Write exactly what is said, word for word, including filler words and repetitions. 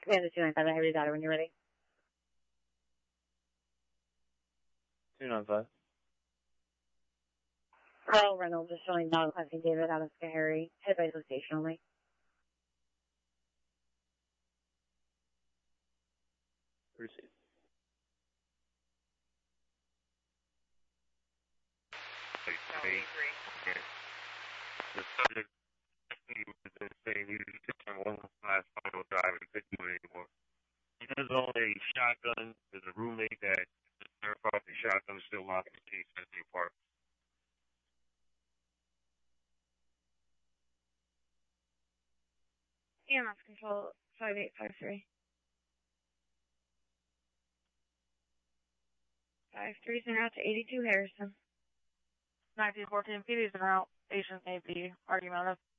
We have the two nine five. I have your daughter when you're ready. two nine five. Carl Reynolds is showing dog hunting David out of Schoharie. Head by the station only. Receive. The subject was saying he was taking one last final drive and couldn't do it anymore. He does own a shotgun. There's a roommate that verifies the shotgun is still locked in the case at the apartment. E M S control five eight five three. five three's en route to eighty-two Harrison. nineteen fourteen P D's en route. Patient may be argumentative.